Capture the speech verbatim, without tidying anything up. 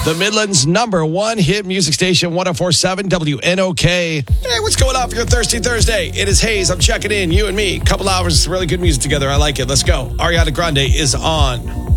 The Midland's number one hit music station, one oh four point seven W N O K. Hey, what's going on for your Thirsty Thursday? It is Hayes. I'm checking in. You and me. Couple hours, really good music together. I like it. Let's go. Ariana Grande is on.